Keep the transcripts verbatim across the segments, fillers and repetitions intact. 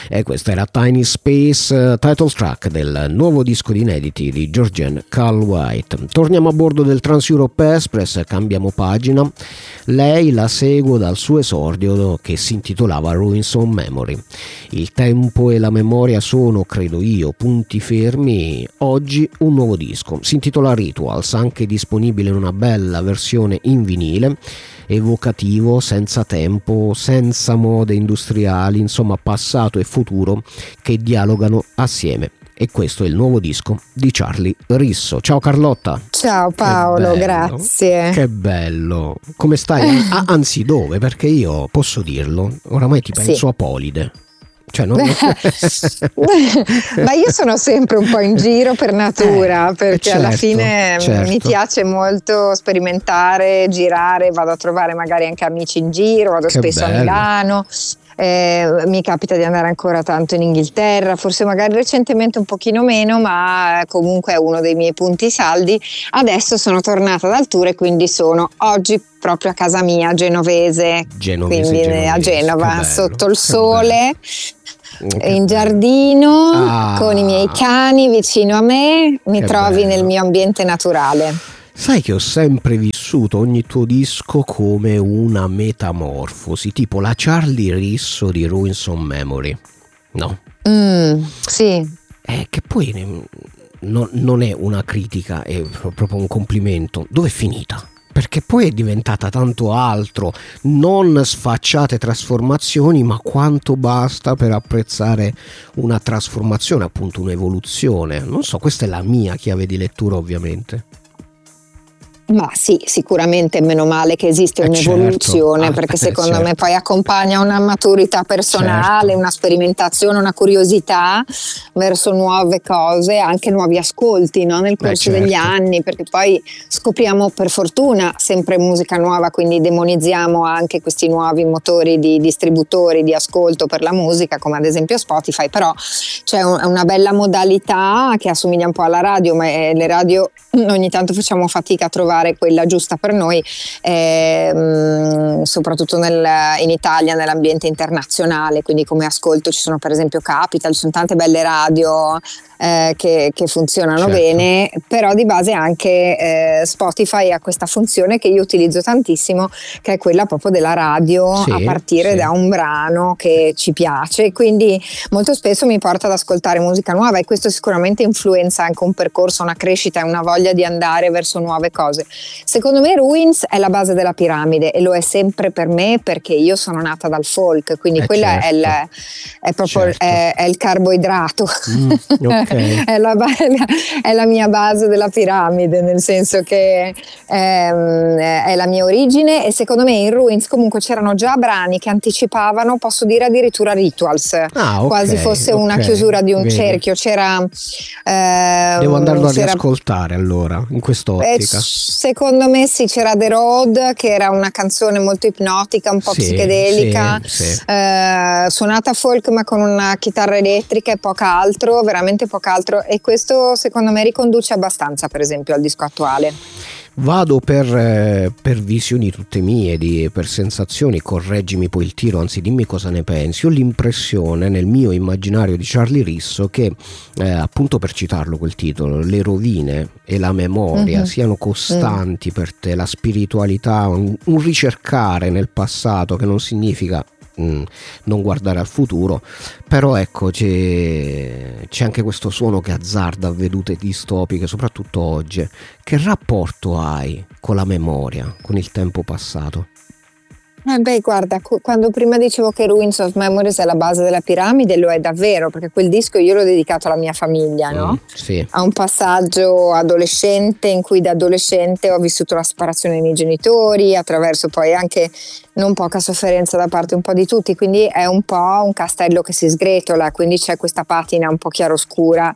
E questo era Tiny Space, uh, title track del nuovo disco di inediti di Georgianne Carl White. Torniamo a bordo del Trans-Europe Express, cambiamo pagina. Lei la seguo dal suo esordio che si intitolava Ruins on Memory. Il tempo e la memoria sono, credo io, punti fermi. Oggi un nuovo disco, si intitola Rituals, anche disponibile in una bella versione in vinile, evocativo, senza tempo, senza mode industriali, insomma passato e futuro che dialogano assieme. E questo è il nuovo disco di Charlie Risso. Ciao Carlotta. Ciao Paolo, grazie. Che bello. Come stai? Ah, anzi, dove? Perché io posso dirlo, oramai ti penso sì. a Polide. Cioè, non... ma io sono sempre un po' in giro per natura, eh, perché certo, alla fine certo. mi piace molto sperimentare, girare, vado a trovare magari anche amici in giro, vado che spesso bello. a Milano. Eh, mi capita di andare ancora tanto in Inghilterra, forse magari recentemente un pochino meno, ma comunque è uno dei miei punti saldi. Adesso sono tornata dal tour e quindi sono oggi proprio a casa mia genovese, genovese quindi genovese, a Genova, sotto il sole, bello. in giardino, ah, con i miei cani vicino a me, mi trovi bello. nel mio ambiente naturale. Sai che ho sempre vissuto ogni tuo disco come una metamorfosi, tipo la Charlie Risso di Ruins on Memory, no? Mm, sì. Eh, che poi no, non è una critica, è proprio un complimento. Dove è finita? Perché poi è diventata tanto altro, non sfacciate trasformazioni, ma quanto basta per apprezzare una trasformazione, appunto un'evoluzione. Non so, questa è la mia chiave di lettura ovviamente. Ma sì, sicuramente meno male che esiste eh un'evoluzione, certo. ah, perché secondo certo. me poi accompagna una maturità personale, certo. una sperimentazione, una curiosità verso nuove cose, anche nuovi ascolti, no? Nel corso eh certo. degli anni, perché poi scopriamo per fortuna sempre musica nuova, quindi demonizziamo anche questi nuovi motori di distributori di ascolto per la musica, come ad esempio Spotify, però c'è un, una bella modalità che assomiglia un po' alla radio, ma le radio ogni tanto facciamo fatica a trovare quella giusta per noi, eh, soprattutto nel, in Italia, nell'ambiente internazionale, quindi come ascolto ci sono per esempio Capital, ci sono tante belle radio eh, che, che funzionano certo. bene, però di base anche eh, Spotify ha questa funzione che io utilizzo tantissimo, che è quella proprio della radio sì, a partire sì. da un brano che ci piace, quindi molto spesso mi porta ad ascoltare musica nuova e questo sicuramente influenza anche un percorso, una crescita e una voglia di andare verso nuove cose. Secondo me Ruins è la base della piramide e lo è sempre per me, perché io sono nata dal folk, quindi eh quella certo. è, il, è proprio certo. è, è il carboidrato, mm, okay. è, la, è la mia base della piramide, nel senso che è, è la mia origine, e secondo me in Ruins comunque c'erano già brani che anticipavano, posso dire addirittura Rituals, ah, okay, quasi fosse okay. una chiusura di un Vedi. cerchio. C'era eh, devo andarlo c'era, a riascoltare allora in quest'ottica. Eh, secondo me sì, c'era The Road, che era una canzone molto ipnotica, un po' sì, psichedelica, sì, sì. Eh, suonata folk ma con una chitarra elettrica e poca altro, veramente poca altro, e questo secondo me riconduce abbastanza per esempio al disco attuale. Vado per, eh, per visioni tutte mie, di, per sensazioni, correggimi poi il tiro, anzi dimmi cosa ne pensi. Ho l'impressione nel mio immaginario di Charlie Risso che, eh, appunto per citarlo quel titolo, le rovine e la memoria mm-hmm. siano costanti mm. per te, la spiritualità, un, un ricercare nel passato che non significa Mm, non guardare al futuro, però ecco c'è, c'è anche questo suono che azzarda vedute distopiche, soprattutto oggi. Che rapporto hai con la memoria, con il tempo passato? Eh beh, guarda, quando prima dicevo che Ruins of Memories è la base della piramide, lo è davvero, perché quel disco io l'ho dedicato alla mia famiglia, no? Mm, sì. A un passaggio adolescente in cui da adolescente ho vissuto la separazione dei miei genitori, attraverso poi anche non poca sofferenza da parte un po' di tutti, quindi è un po' un castello che si sgretola, quindi c'è questa patina un po' chiaroscura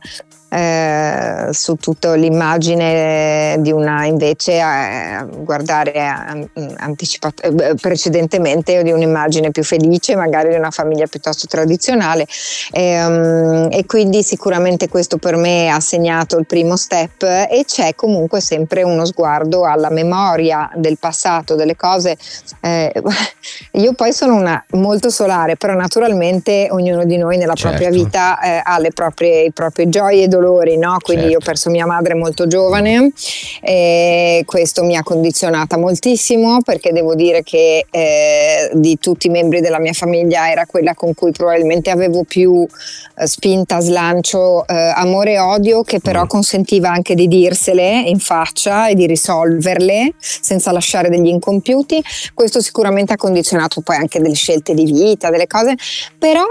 Eh, su tutta l'immagine di una, invece eh, guardare eh, anticipat- eh, precedentemente di un'immagine più felice, magari di una famiglia piuttosto tradizionale, e, um, e quindi sicuramente questo per me ha segnato il primo step, e c'è comunque sempre uno sguardo alla memoria del passato, delle cose, eh, io poi sono una molto solare, però naturalmente ognuno di noi nella certo. propria vita eh, ha le proprie, i propri gioie e dolori, no? Quindi certo. Io ho perso mia madre molto giovane e questo mi ha condizionata moltissimo, perché devo dire che eh, di tutti i membri della mia famiglia era quella con cui probabilmente avevo più eh, spinta, slancio, eh, amore e odio, che però mm. consentiva anche di dirsele in faccia e di risolverle senza lasciare degli incompiuti. Questo sicuramente ha condizionato poi anche delle scelte di vita, delle cose, però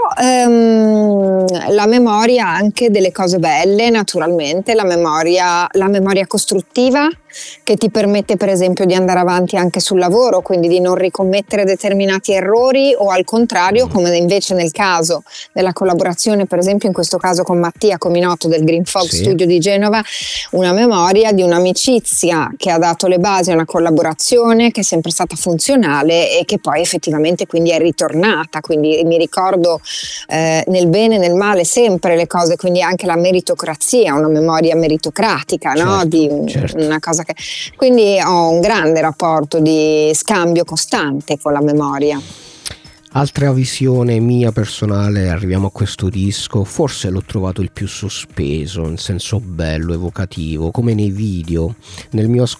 ehm, la memoria anche delle cose belle, naturalmente, la memoria, la memoria costruttiva, che ti permette per esempio di andare avanti anche sul lavoro, quindi di non ricommettere determinati errori, o al contrario, come invece nel caso della collaborazione per esempio in questo caso con Mattia Cominotto del Green Fog sì. Studio di Genova, una memoria di un'amicizia che ha dato le basi a una collaborazione che è sempre stata funzionale e che poi effettivamente quindi è ritornata, quindi mi ricordo eh, nel bene e nel male sempre le cose, quindi anche la meritocrazia, una memoria meritocratica, certo, no? Di certo. una cosa che... quindi ho un grande rapporto di scambio costante con la memoria. Altra visione mia personale, arriviamo a questo disco, forse l'ho trovato il più sospeso, in senso bello, evocativo, come nei video. Nel mio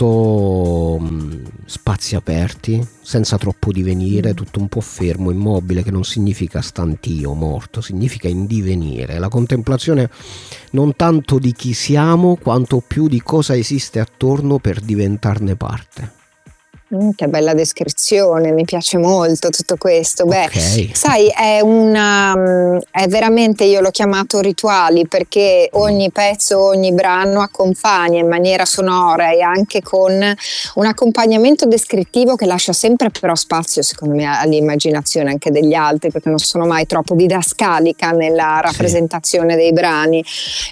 ascolto mh, spazi aperti, senza troppo divenire, tutto un po' fermo, immobile, che non significa stantio, morto, significa in divenire. La contemplazione non tanto di chi siamo, quanto più di cosa esiste attorno per diventarne parte. Mm, che bella descrizione, mi piace molto tutto questo. Beh, okay. Sai, è una è veramente, io l'ho chiamato rituali, perché ogni pezzo, ogni brano accompagna in maniera sonora e anche con un accompagnamento descrittivo che lascia sempre però spazio, secondo me, all'immaginazione anche degli altri, perché non sono mai troppo didascalica nella rappresentazione sì. dei brani,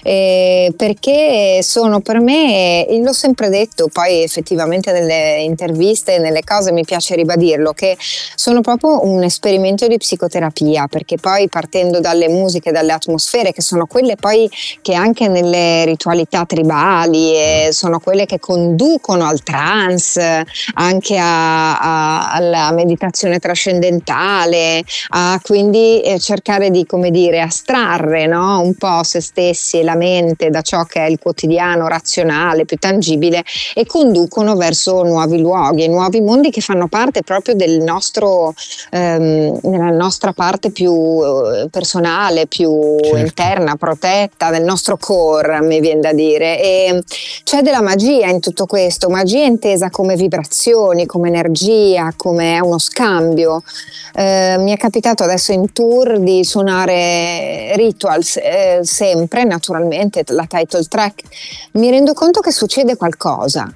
eh, perché sono per me, l'ho sempre detto, poi effettivamente nelle interviste, nelle cose mi piace ribadirlo, che sono proprio un esperimento di psicoterapia, perché poi partendo dalle musiche, dalle atmosfere, che sono quelle poi che anche nelle ritualità tribali eh, sono quelle che conducono al trance, anche a, a, alla meditazione trascendentale, a quindi eh, cercare di, come dire, astrarre, no? Un po' se stessi e la mente da ciò che è il quotidiano razionale, più tangibile, e conducono verso nuovi luoghi, nuovi mondi che fanno parte proprio del nostro ehm, nella nostra parte più eh, personale, più certo. interna, protetta, del nostro core, mi viene da dire. E c'è della magia in tutto questo, magia intesa come vibrazioni, come energia, come uno scambio. Eh, mi è capitato adesso in tour di suonare Rituals, eh, sempre naturalmente la title track. Mi rendo conto che succede qualcosa.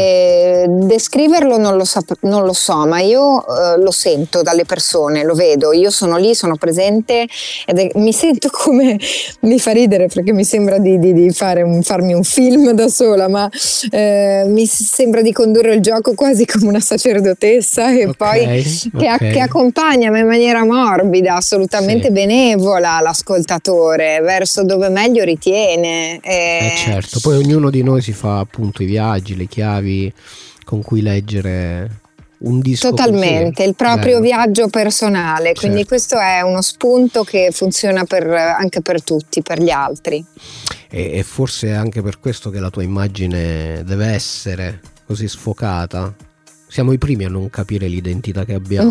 Eh, descriverlo non lo, sap- non lo so, ma io eh, lo sento dalle persone, lo vedo, io sono lì, sono presente ed è, mi sento come, mi fa ridere perché mi sembra di, di, di fare un, farmi un film da sola, ma eh, mi sembra di condurre il gioco quasi come una sacerdotessa e okay, poi che, okay. che accompagna in maniera morbida, assolutamente sì. benevola l'ascoltatore verso dove meglio ritiene. Eh, eh certo, poi ognuno di noi si fa appunto i viaggi, le chiavi con cui leggere un disco totalmente così. Il proprio Bello. Viaggio personale, quindi certo. questo è uno spunto che funziona per, anche per tutti, per gli altri, e, e forse è anche per questo che la tua immagine deve essere così sfocata. Siamo i primi a non capire l'identità che abbiamo.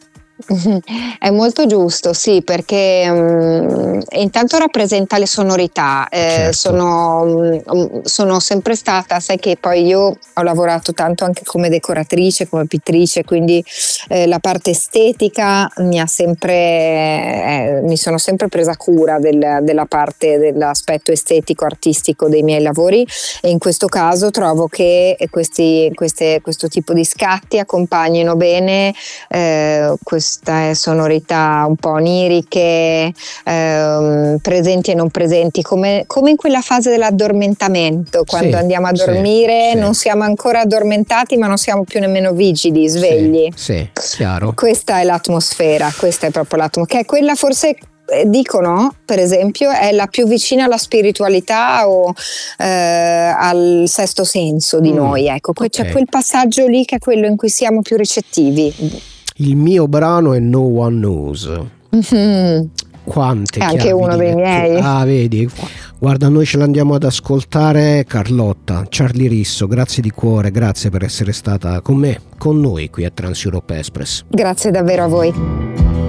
È molto giusto, sì, perché um, intanto rappresenta le sonorità, eh, certo. sono, um, sono sempre stata, sai che poi io ho lavorato tanto anche come decoratrice, come pittrice, quindi eh, la parte estetica mi ha sempre, eh, mi sono sempre presa cura del, della parte dell'aspetto estetico artistico dei miei lavori, e in questo caso trovo che questi, queste, questo tipo di scatti accompagnino bene eh, queste sonorità un po' oniriche, ehm, presenti e non presenti, come, come in quella fase dell'addormentamento, quando sì, andiamo a dormire sì, non sì. siamo ancora addormentati ma non siamo più nemmeno vigili, svegli. Sì, sì, chiaro. Questa è l'atmosfera, questa è proprio l'atmosfera, che è quella forse dicono per esempio è la più vicina alla spiritualità o eh, al sesto senso di mm, noi, ecco, okay. C'è quel passaggio lì che è quello in cui siamo più ricettivi. Il mio brano è No One Knows. Mm-hmm. Quante è anche uno dei miei. Ah, vedi, guarda, noi ce l'andiamo ad ascoltare. Carlotta, Charlie Risso, grazie di cuore, grazie per essere stata con me, con noi qui a Trans Europe Express. Grazie davvero a voi.